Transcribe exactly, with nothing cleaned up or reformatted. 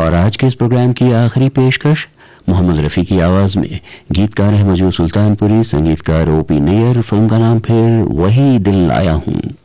और आज के इस प्रोग्राम की आखिरी पेशकश मोहम्मद रफ़ी की आवाज़ में। गीतकार है मजू सुल्तानपुरी, संगीतकार ओ पी नैयर। फिल्म का नाम फिर वही दिल आया हूँ।